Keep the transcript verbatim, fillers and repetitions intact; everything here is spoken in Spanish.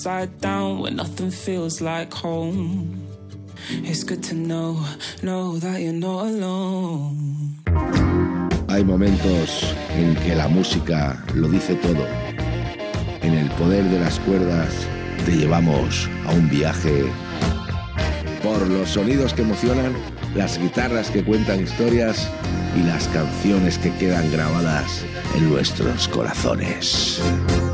Side down when nothing feels like home. It's good to know, know that you're not alone. Hay momentos en que la música lo dice todo. En el poder de las cuerdas te llevamos a un viaje por los sonidos que emocionan, las guitarras que cuentan historias y las canciones que quedan grabadas en nuestros corazones.